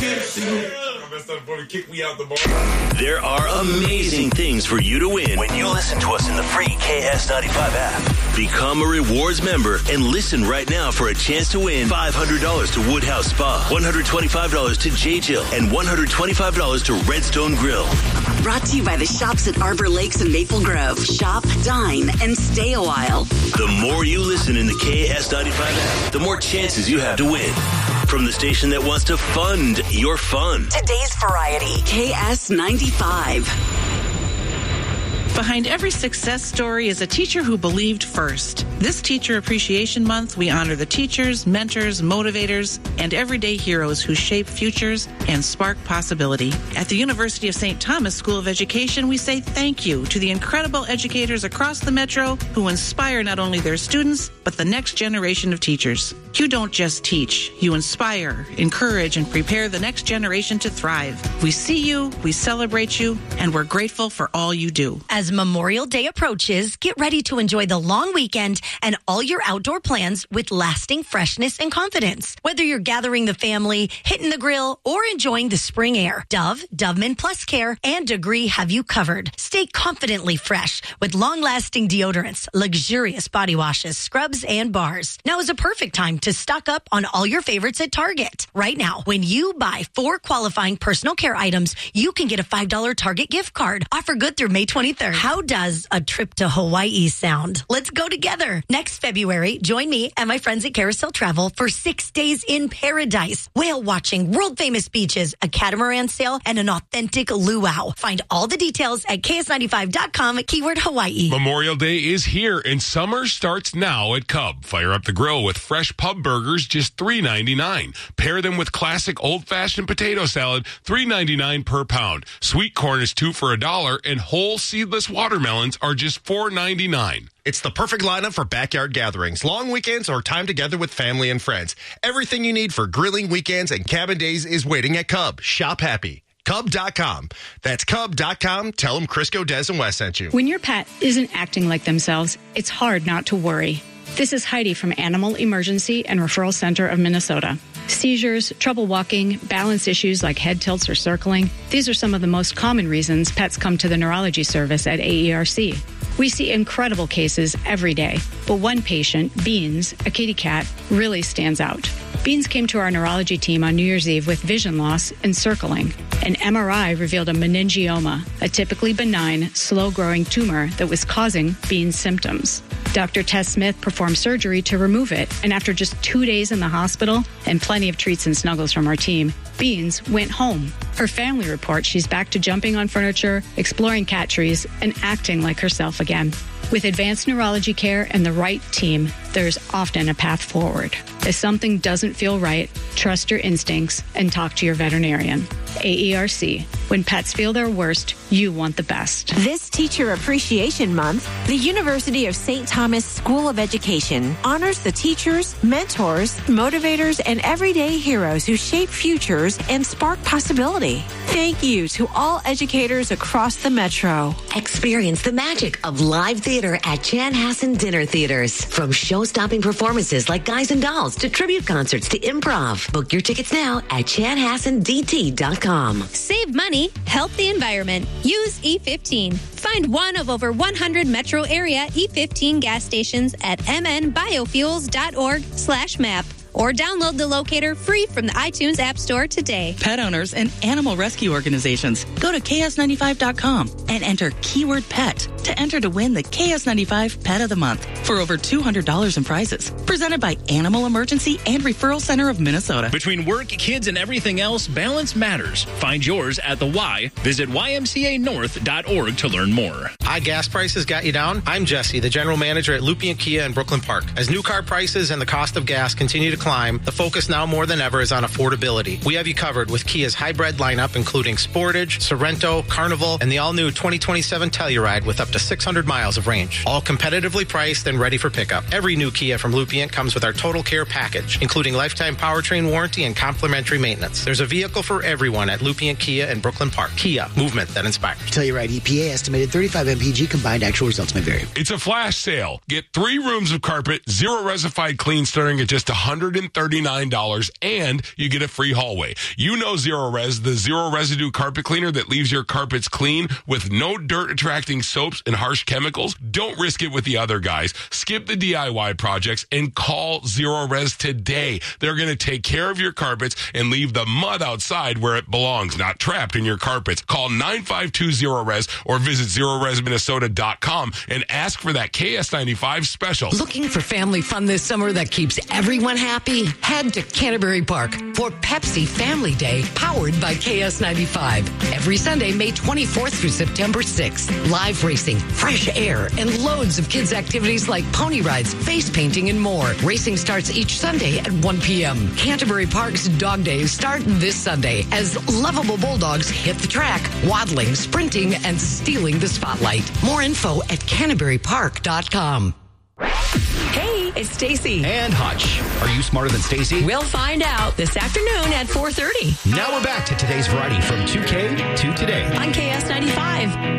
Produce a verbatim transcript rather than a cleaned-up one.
Kick me out the bar. There are amazing things for you to win when you listen to us in the free K S ninety-five app. Become a rewards member and listen right now for a chance to win five hundred dollars to Woodhouse Spa, one hundred twenty-five dollars to J. Jill, and one hundred twenty-five dollars to Redstone Grill. Brought to you by the shops at Arbor Lakes and Maple Grove. Shop, dine, and stay a while. The more you listen in the K S ninety-five app, the more chances you have to win. From the station that wants to fund your fun. Today's variety, K S ninety-five. Behind every success story is a teacher who believed first. This Teacher Appreciation Month, we honor the teachers, mentors, motivators, and everyday heroes who shape futures and spark possibility. At the University of Saint Thomas School of Education, we say thank you to the incredible educators across the metro who inspire not only their students, but the next generation of teachers. You don't just teach, you inspire, encourage, and prepare the next generation to thrive. We see you, we celebrate you, and we're grateful for all you do. As Memorial Day approaches, get ready to enjoy the long weekend and all your outdoor plans with lasting freshness and confidence. Whether you're gathering the family, hitting the grill, or enjoying the spring air, Dove, Doveman Plus Care, and Degree have you covered. Stay confidently fresh with long-lasting deodorants, luxurious body washes, scrubs, and bars. Now is a perfect time to stock up on all your favorites at Target. Right now, when you buy four qualifying personal care items, you can get a five dollars Target gift card. Offer good through May twenty-third. How does a trip to Hawaii sound? Let's go together. Next February, join me and my friends at Carousel Travel for six days in paradise. Whale watching, world-famous beaches, a catamaran sail, and an authentic luau. Find all the details at K S ninety-five dot com, keyword Hawaii. Memorial Day is here, and summer starts now at Cub. Fire up the grill with fresh pub burgers, just three ninety-nine. Pair them with classic old-fashioned potato salad, three ninety-nine per pound. Sweet corn is two for a dollar, and whole seedless watermelons are just four ninety-nine. It's the perfect lineup for backyard gatherings, long weekends, or time together with family and friends. Everything you need for grilling weekends and cabin days is waiting at Cub. Shop happy. Cub dot com. That's Cub dot com. Tell them Crisco, Des, and Wes sent you. When your pet isn't acting like themselves, it's hard not to worry. This is Heidi from Animal Emergency and Referral Center of Minnesota. Seizures, trouble walking, balance issues like head tilts or circling. These are some of the most common reasons pets come to the neurology service at A E R C. We see incredible cases every day, but one patient, Beans, a kitty cat, really stands out. Beans came to our neurology team on New Year's Eve with vision loss and circling. An M R I revealed a meningioma, a typically benign, slow-growing tumor that was causing Beans' symptoms. Doctor Tess Smith performed surgery to remove it, and after just two days in the hospital and plenty of treats and snuggles from our team, Beans went home. Her family reports she's back to jumping on furniture, exploring cat trees, and acting like herself again. With advanced neurology care and the right team, there's often a path forward. If something doesn't feel right, trust your instincts and talk to your veterinarian. A E R C. When pets feel their worst, you want the best. This Teacher Appreciation Month, the University of Saint Thomas School of Education honors the teachers, mentors, motivators, and everyday heroes who shape futures and spark possibility. Thank you to all educators across the metro. Experience the magic of live theater at Chanhassen Dinner Theaters. From show-stopping performances like Guys and Dolls to tribute concerts to improv. Book your tickets now at chanhassen d t dot com. Save money, help the environment. Use E fifteen. Find one of over one hundred metro area E fifteen gas stations at mnbiofuels.org slash map. Or download the locator free from the iTunes App Store today. Pet owners and animal rescue organizations, go to K S ninety-five dot com and enter keyword pet to enter to win the K S ninety-five Pet of the Month for over two hundred dollars in prizes. Presented by Animal Emergency and Referral Center of Minnesota. Between work, kids, and everything else, balance matters. Find yours at the Y. Visit y m c a north dot org to learn more. High gas prices got you down? I'm Jesse, the general manager at Lupien Kia in Brooklyn Park. As new car prices and the cost of gas continue to climb, the focus now more than ever is on affordability. We have you covered with Kia's hybrid lineup, including Sportage, Sorento, Carnival, and the all-new twenty twenty-seven Telluride with up to six hundred miles of range. All competitively priced and ready for pickup. Every new Kia from Lupien comes with our Total Care package, including lifetime powertrain warranty and complimentary maintenance. There's a vehicle for everyone at Lupien Kia in Brooklyn Park. Kia, movement that inspires. Telluride E P A estimated thirty-five M P G, combined actual results may vary. It's a flash sale. Get three rooms of carpet, zero resified clean starting at just one hundred hundred thirty-nine dollars, and you get a free hallway. You know Zero Res, the zero residue carpet cleaner that leaves your carpets clean with no dirt attracting soaps and harsh chemicals. Don't risk it with the other guys. Skip the D I Y projects and call Zero Res today. They're going to take care of your carpets and leave the mud outside where it belongs, not trapped in your carpets. Call nine five two zero res or visit zero res minnesota dot com and ask for that K S ninety-five special. Looking for family fun this summer that keeps everyone happy? Head to Canterbury Park for Pepsi Family Day, powered by K S ninety-five. Every Sunday, May twenty-fourth through September sixth. Live racing, fresh air, and loads of kids' activities like pony rides, face painting, and more. Racing starts each Sunday at one p.m. Canterbury Park's Dog Days start this Sunday as lovable bulldogs hit the track, waddling, sprinting, and stealing the spotlight. More info at canterbury park dot com. Hey, it's Stacy. And Hutch. Are you smarter than Stacy? We'll find out this afternoon at four thirty. Now we're back to today's variety from two K to today. On K S ninety-five.